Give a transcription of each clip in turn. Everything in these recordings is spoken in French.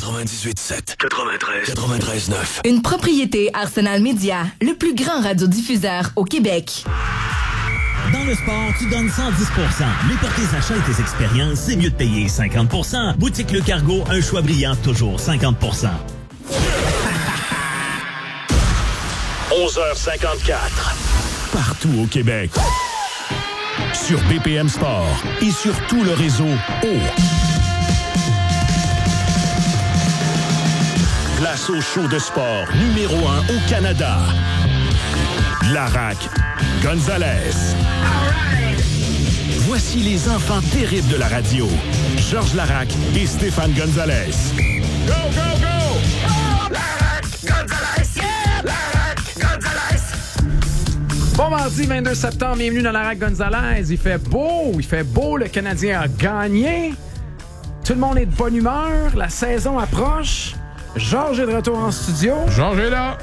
98.7. 93.9. Une propriété Arsenal Media, le plus grand radiodiffuseur au Québec. Dans le sport, tu donnes 110%. Mais pour tes achats et tes expériences, c'est mieux de payer 50%. Boutique Le Cargo, un choix brillant, toujours 50%. 11h54. Partout au Québec. Sur BPM Sport et sur tout le réseau Place au show de sport numéro 1 au Canada. Larac Gonzalez. Voici les enfants terribles de la radio. Georges Larac et Stéphane Gonzalez. Go, go, go! Oh, Larac Gonzalez! Yeah! Larac Gonzalez! Bon mardi 22 septembre, bienvenue dans Larac Gonzalez. Il fait beau, le Canadien a gagné. Tout le monde est de bonne humeur, la saison approche. Georges est de retour en studio. Georges est là.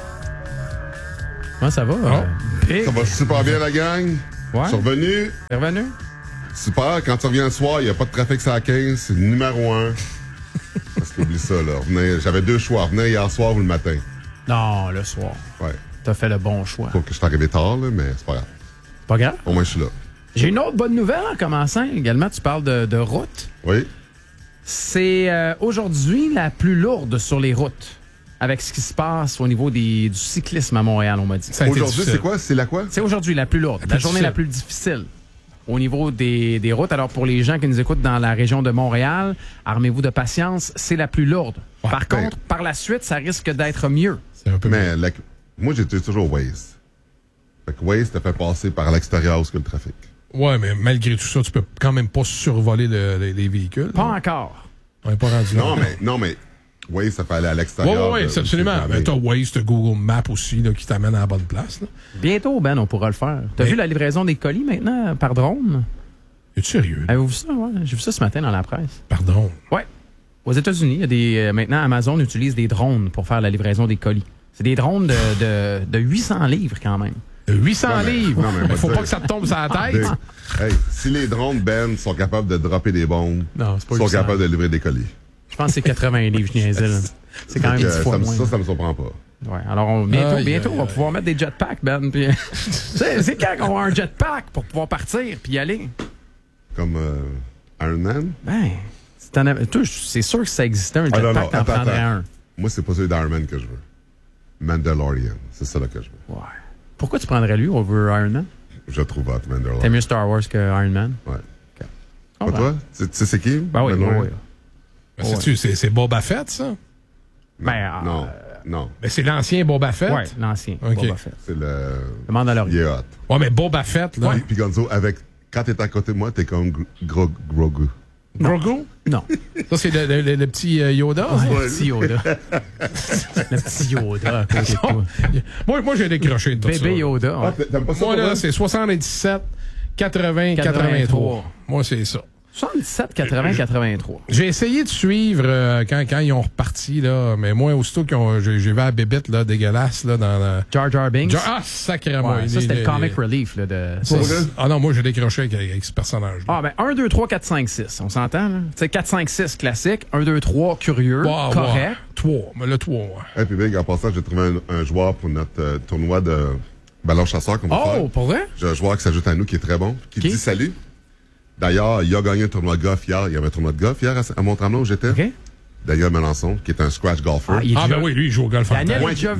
Comment ça va? Ça va super bien, la gang. Ouais. Je suis revenu. T'es revenu? Super. Quand tu reviens le soir, il n'y a pas de trafic sur la 15. C'est le numéro 1. Parce qu'oublie ça, là. J'avais deux choix. Revenez hier soir ou le matin. Non, le soir. Ouais. T'as fait le bon choix. Faut que je suis arrivé tard, là, mais c'est pas grave. Pas grave? Au moins, je suis là. J'ai une autre bonne nouvelle en commençant. Également, tu parles de route. Oui. C'est aujourd'hui la plus lourde sur les routes. Avec ce qui se passe au niveau du cyclisme à Montréal, on m'a dit. Aujourd'hui, c'est quoi? C'est la quoi? C'est aujourd'hui la plus lourde. La journée la plus difficile au niveau des routes. Alors, pour les gens qui nous écoutent dans la région de Montréal, armez-vous de patience, c'est la plus lourde. Ouais, par contre, par la suite, ça risque d'être mieux. C'est un peu mais moi, j'étais toujours Waze. Fait que Waze te fait passer par l'extérieur où est-ce que le trafic. Ouais, mais malgré tout ça, tu peux quand même pas survoler les véhicules. Pas encore. On n'est pas rendu là. Non, mais Waze, ça fait aller à l'extérieur. Oui, absolument. Mais t'as Waze, t'as Google Maps aussi, là, qui t'amène à la bonne place. Là. Bientôt, Ben, on pourra le faire. T'as vu la livraison des colis maintenant par drone? Es-tu sérieux? Avez-vous vu ça? Ouais, j'ai vu ça ce matin dans la presse. Pardon? Ouais. Aux États-Unis, il y a maintenant, Amazon utilise des drones pour faire la livraison des colis. C'est des drones de 800 livres quand même. 800 livres? Il faut pas que ça te tombe sur la tête. Hey, si les drones, Ben, sont capables de dropper des bombes, non, c'est pas sont capables de livrer des colis. Je pense que c'est 80 livres, je niaisais, là. C'est quand même 10 fois moins. Ça me surprend pas. Ouais, alors bientôt, on va pouvoir mettre des jetpacks, Ben. Puis, c'est quand qu'on va un jetpack pour pouvoir partir puis y aller? Comme Iron Man? Ben, c'est sûr que ça existait, un jetpack, t'en prendrais un. Moi, c'est pas celui d'Iron Man que je veux. Mandalorian, c'est ça là que je veux. Ouais. Pourquoi tu prendrais lui over Iron Man? Je le trouve hot, Mandalorian. T'aimes mieux Star Wars que Iron Man? Ouais. Okay. Pas toi? Tu sais c'est qui? Ben oui, oui. Ben, c'est Boba Fett, ça? Non. Mais c'est l'ancien Boba Fett? Oui, l'ancien Boba Fett. C'est le Mandalorian. Il est hot. Ouais, mais Boba Fett, là. Puis Gonzo, quand t'es à côté de moi, t'es comme Grogu. Grogu? Non. Ça, c'est le petit Yoda? Ouais, le petit Yoda. Le petit Yoda à côté de toi. Moi, j'ai décroché de tout ça. Bébé Yoda. Ouais. T'aimes pas ça? Moi, là, c'est 77, 80, 83. Moi, c'est ça. 77, 80, 83. J'ai essayé de suivre quand ils ont reparti, là, mais moi, aussitôt j'ai vu la bébête là, dégueulasse là, dans Jar Jar Binks. Sacrément. Ouais, ça, c'était le comic relief. Là, non, moi, j'ai décroché avec ce personnage. Ah, ben 1, 2, 3, 4, 5, 6. On s'entend, là? Tu sais, 4, 5, 6 classique. 1, 2, 3 curieux. Correct. 3. Mais le 3, ouais. Et puis, Big, en passant, j'ai trouvé un joueur pour notre tournoi de ballon chasseur qu'on va faire. Oh, pour vrai? J'ai un joueur qui s'ajoute à nous qui est très bon, qui dit salut. D'ailleurs, il a gagné un tournoi de golf hier. Il y avait un tournoi de golf hier à Mont-Tremblant où j'étais. Okay. Daniel Melançon, qui est un scratch golfer. Ben oui, lui, il joue au golf. Daniel, moins 15.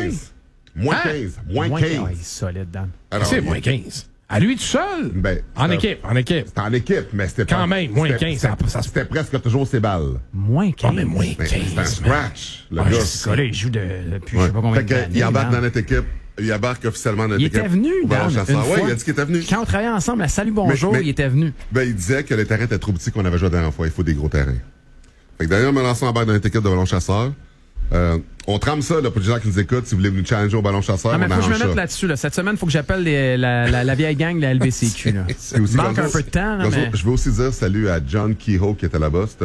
Moins 15. Il est solide, Dan. Alors, c'est moins 15. À lui tout seul? Ben, en équipe. C'était en équipe, mais c'était quand même, moins 15. C'était presque toujours ses balles. Moins 15. Ah, mais moins 15. C'est un scratch, le gars. Il joue depuis je sais pas combien d'années. Il embarque dans notre équipe. Il embarque officiellement dans notre équipe. Il était venu, Dan, une fois. Oui, il a dit qu'il était venu. Quand on travaillait ensemble à Salut Bonjour, il était venu. Ben, il disait que le terrain était trop petit qu'on avait joué la dernière fois. Il faut des gros terrains. Fait que Daniel Melançon embarque dans notre équipe de ballon chasseur. On trame ça, là, pour les gens qui nous écoutent. Si vous voulez nous challenger au ballon chasseur, non, mais on faut que je me ça. mette là-dessus. Là. Cette semaine, il faut que j'appelle la vieille gang de la LBCQ. Là. Il manque un peu de temps. Là, mais... Je veux aussi dire salut à John Kehoe qui était là-bas. C'est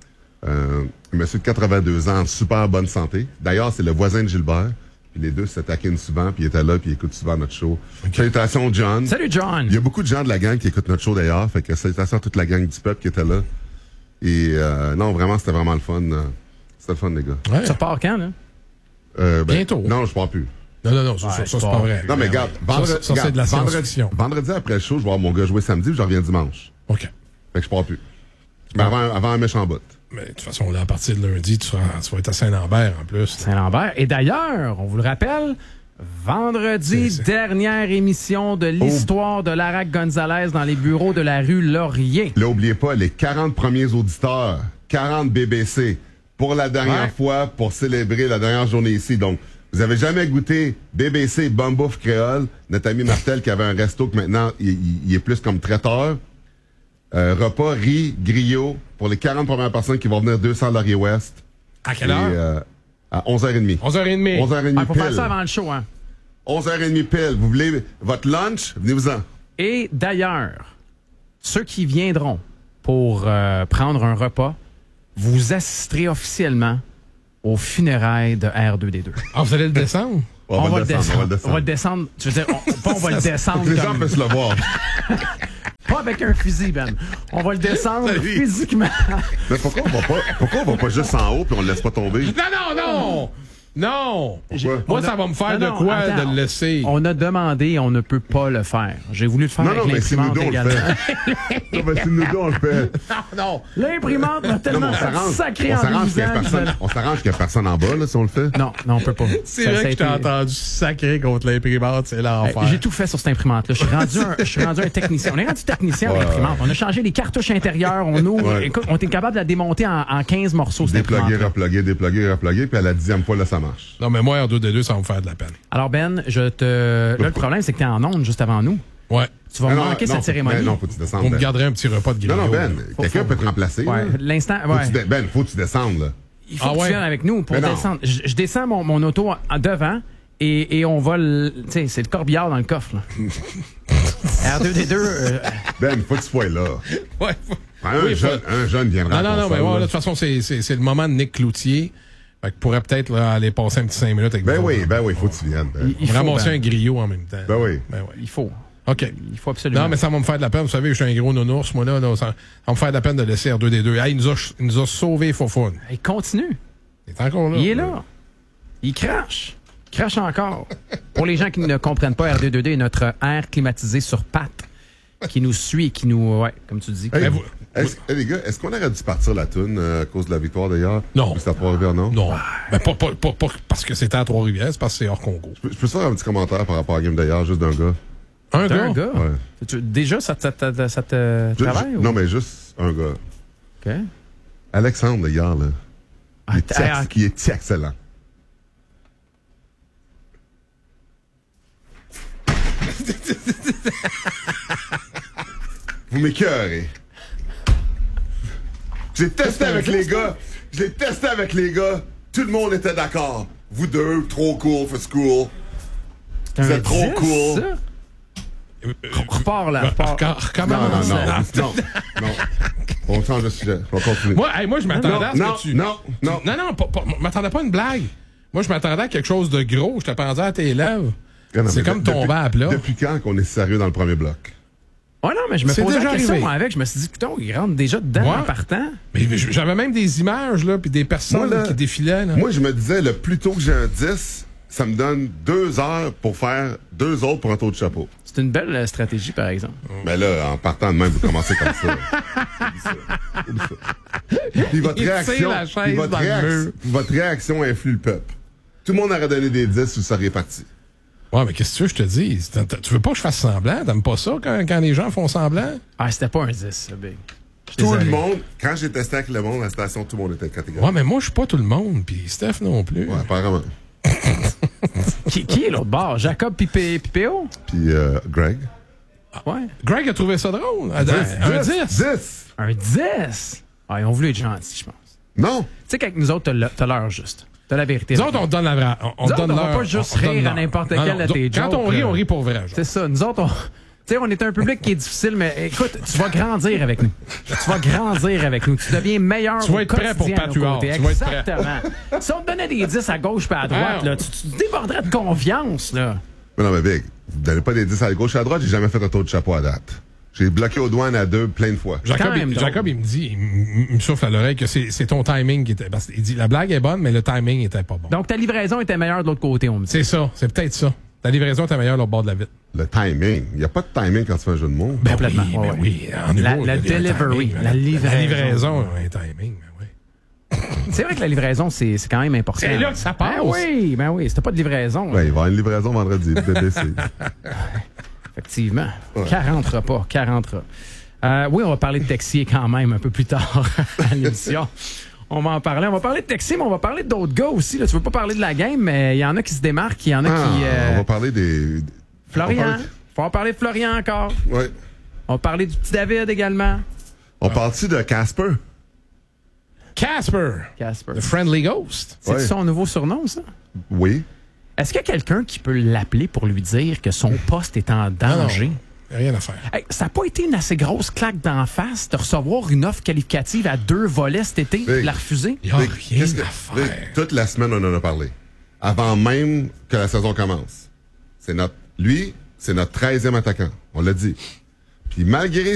un monsieur de 82 ans en super bonne santé. D'ailleurs, c'est le voisin de Gilbert. Puis les deux se taquinent souvent, puis il était là, puis il écoute souvent notre show. Okay. Salutations, John. Salut, John. Il y a beaucoup de gens de la gang qui écoutent notre show, d'ailleurs. Fait que salutations à toute la gang du peuple qui était là. Et non, vraiment, c'était vraiment le fun. C'était le fun, les gars. Ouais. Tu repars quand, là? Bientôt. Non, je pars plus. Non, ça, c'est pas vrai. Non, mais regarde, ça, c'est de la science-fiction. vendredi après le show, je vais voir mon gars jouer samedi, puis je reviens dimanche. OK. Fait que je pars plus. Mais avant un méchant bout. Mais de toute façon, là, à partir de lundi, tu vas être à Saint-Lambert, en plus. Saint-Lambert. Et d'ailleurs, on vous le rappelle, vendredi, dernière émission de l'histoire de Larac Gonzalez dans les bureaux de la rue Laurier. Là, oubliez pas, les 40 premiers auditeurs, 40 BBC, pour la dernière fois, pour célébrer la dernière journée ici. Donc, vous avez jamais goûté BBC Bumbouf Créole, notre ami Martel qui avait un resto que maintenant, il est plus comme traiteur. Repas, riz, griot, pour les 40 premières personnes qui vont venir 200 Laurier-Ouest. À quelle heure? À 11h30. 11h30. 11h30 faut pile. faire ça avant le show, hein? 11h30 pile. Vous voulez votre lunch? Venez-vous-en. Et d'ailleurs, ceux qui viendront pour prendre un repas, vous assisterez officiellement aux funérailles de R2D2. Ah, vous allez le descendre? On va le descendre. On va le descendre. Tu veux dire, on va le descendre. Les gens peuvent se le voir. Pas avec un fusil, Ben. On va le descendre physiquement. Mais pourquoi on va pas juste en haut puis on le laisse pas tomber? Non! Pourquoi? Moi, ça va me faire de quoi attends, de le laisser? On a demandé, on ne peut pas le faire. J'ai voulu le faire avec l'imprimante également. Non, mais si nous deux, on le fait. Non! L'imprimante m'a tellement sacré en visage. On s'arrange qu'il n'y a personne en bas, là, si on le fait. Non, on peut pas. C'est vrai que je t'ai entendu sacré contre l'imprimante, c'est l'enfer. J'ai tout fait sur cette imprimante-là. Je suis rendu un technicien. On est rendu technicien à l'imprimante. On a changé les cartouches intérieures. Écoute, on était capable de la démonter en 15 morceaux, cette imprimante. Dépluguer, puis à la 10e fois, là, ça marche. Non, mais moi, R2D2, ça va me faire de la peine. Alors, Ben, là, le problème, c'est que t'es en onde juste avant nous. Ouais. Tu vas manquer cette cérémonie. Non, faut que tu descendes. Vous me garderez un petit repas de griot. Non, Ben, quelqu'un peut te remplacer. Ouais, l'instant. Ben, faut que tu descendes, là. Il faut que tu viennes avec nous pour descendre. Je descends mon auto devant et on va tu sais, c'est le corbillard dans le coffre, là. R2D2. Ben, faut que tu sois là. Ouais. Un jeune viendra. Non, mais de toute façon, c'est le moment de Nick Cloutier. Fait que pourrait peut-être aller passer un petit 5 minutes avec Ben vous. Oui, faut que tu viennes. Il faut ramasser un griot en même temps. Ben oui. Il faut. OK. Il faut absolument. Non, mais ça va me faire de la peine. Vous savez, je suis un gros nounours, moi, là. Ça va me faire de la peine de laisser R2D2. Hey, il nous a sauvé Fofun. Il continue. Il est encore là. Il est là. Il crache. Il crache encore. Pour les gens qui ne comprennent pas, R2D2 est notre air climatisé sur pattes qui nous suit et qui nous... Ouais, comme tu dis. Hey, les gars, est-ce qu'on aurait dû partir la toune à cause de la victoire, d'ailleurs? Non. C'est à Trois-Rivières, non? Non. Ben, pas parce que c'était à Trois-Rivières, c'est parce que c'est hors Congo. Je peux te faire un petit commentaire par rapport à la game d'ailleurs, juste d'un gars? Un gars? Ouais. Déjà, ça te travaille? Non, mais juste un gars. OK. Alexandre, le gars, là. Il est excellent. Vous m'écœurez. J'ai testé avec les gars. Tout le monde était d'accord. Vous deux, trop cool for school. Vous êtes trop cool. Repars là. Non. On change de sujet. On va continuer. Moi, je m'attendais à ce que tu... Non. Je m'attendais pas à une blague. Moi, je m'attendais à quelque chose de gros. Je t'attendais à tes lèvres. C'est comme tomber à plat. Depuis quand qu'on est sérieux dans le premier bloc? Ouais, non, mais je me posais la question avec. Je me suis dit, putain, il rentre déjà dedans en partant. Mais j'avais même des images, là, puis des personnes qui défilaient. Là. Moi, je me disais, le plus tôt que j'ai un 10, ça me donne 2 heures pour faire 2 autres pour un tour de chapeau. C'est une belle stratégie, par exemple. Mais là, en partant de même, vous commencez comme ça. Puis votre réaction influe le peuple. Tout le monde aurait donné des 10 ou ça serait parti. Ouais, mais qu'est-ce que tu veux que je te dise? Tu veux pas que je fasse semblant? T'aimes pas ça quand les gens font semblant? Ah, c'était pas un 10, ça, Big. Tout le monde, quand j'ai testé avec le monde à la station, tout le monde était catégorisé. Ouais, mais moi, je suis pas tout le monde, puis Steph non plus. Ouais, apparemment. Qui est l'autre bord? Jacob Pipéo? Puis Greg. Ouais. Greg a trouvé ça drôle. Un 10. Un 10? Ah, ils ont voulu être gentils, je pense. Non. Tu sais qu'avec nous autres, t'as l'heure juste. T'as la vérité. Nous autres, on donne la on va pas juste rire à n'importe quel de tes jokes. Quand on rit pour vrai. C'est ça. Nous autres, tu sais, on est un public qui est difficile, mais écoute, tu vas grandir avec nous. Tu deviens meilleur. Tu vas être prêt pour Patouard. Exactement. Si on te donnait des 10 à gauche et à droite, là, tu déborderais de confiance, là. Mais non, mais Big, vous ne donnez pas des 10 à gauche et à droite, j'ai jamais fait un tour de chapeau à date. J'ai bloqué aux douanes à 2 plein de fois. Jacob, il me dit, il me souffle à l'oreille que c'est ton timing qui était... Parce qu'il dit, la blague est bonne, mais le timing était pas bon. Donc, ta livraison était meilleure de l'autre côté, on me dit. C'est ça, c'est peut-être ça. Ta livraison était meilleure au bord de la vitre. Le timing. Il n'y a pas de timing quand tu fais un jeu de mots. Ben Complètement. oui, ben oui. En humour, La il y a un delivery, timing, la livraison. La livraison, un timing, ben oui. C'est vrai que la livraison, c'est quand même important. C'est là que ça passe. Ben oui. C'était pas de livraison. Ben, il va y avoir une livraison vendredi. BBC. Effectivement. 40 repas. Oui, on va parler de Texier quand même un peu plus tard à l'émission. On va en parler. On va parler de Texier, mais on va parler d'autres gars aussi. Là. Tu veux pas parler de la game, mais il y en a qui se démarquent. Il y en a qui... On va parler des... Florian. Faut en parler de Florian encore. Oui. On va parler du petit David également. On parle-tu de Casper? Casper. The Friendly Ghost. C'est Ouais. son nouveau surnom, ça? Oui. Est-ce qu'il y a quelqu'un qui peut l'appeler pour lui dire que son poste est en danger? Rien à faire. Hey, ça n'a pas été une assez grosse claque d'en face de recevoir une offre qualificative à 2 volets cet été et de la refuser? Il n'y a Rick, rien qu'est-ce que- à faire. Rick, toute la semaine, on en a parlé. Avant même que la saison commence. C'est notre 13e attaquant. On l'a dit. Puis malgré